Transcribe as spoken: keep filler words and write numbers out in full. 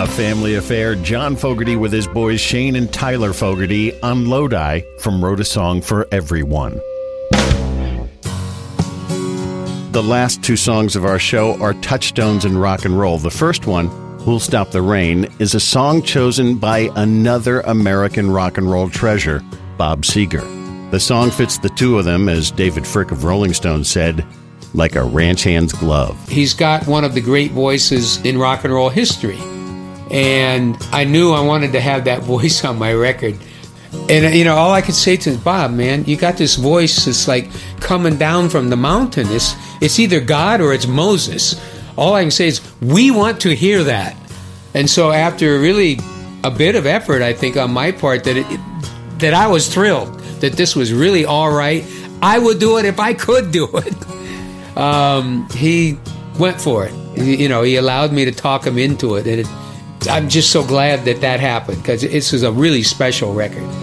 A family affair, John Fogerty with his boys Shane and Tyler Fogerty on Lodi from Wrote a Song for Everyone. The last two songs of our show are touchstones in rock and roll. The first one, Who'll Stop the Rain, is a song chosen by another American rock and roll treasure, Bob Seger. The song fits the two of them, as David Fricke of Rolling Stone said, like a ranch hand's glove. He's got one of the great voices in rock and roll history. And I knew I wanted to have that voice on my record. And, you know, all I could say to him, Bob, man, you got this voice that's like coming down from the mountain. It's, it's either God or it's Moses. All I can say is, we want to hear that. And so after really a bit of effort, I think, on my part, that it, that I was thrilled that this was really all right. I would do it if I could do it. Um, he went for it. You know, he allowed me to talk him into it. And it, I'm just so glad that that happened, because this is a really special record.